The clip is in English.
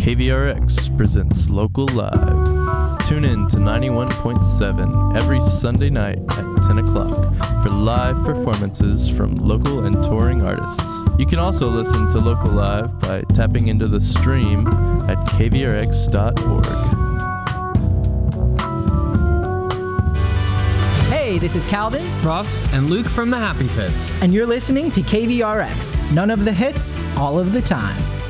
KVRX presents Local Live. Tune in to 91.7 every Sunday night at 10 o'clock for live performances from local and touring artists. You can also listen to Local Live by tapping into the stream at kvrx.org. Hey, this is Calvin, Ross, and Luke from the Happy Fits. and you're listening to KVRX. None of the hits, all of the time.